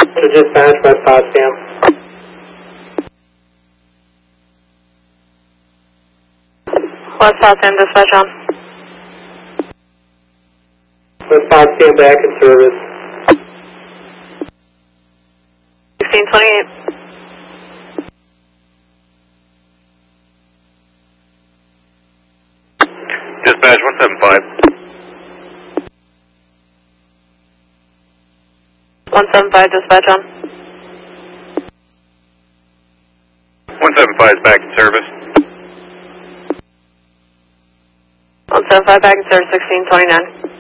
To dispatch West Potsdam. West Potsdam, dispatch on. West Potsdam back in service. 1628. Dispatch 175. 175, dispatch on. 175 is back in service. 175 back in service, 1629.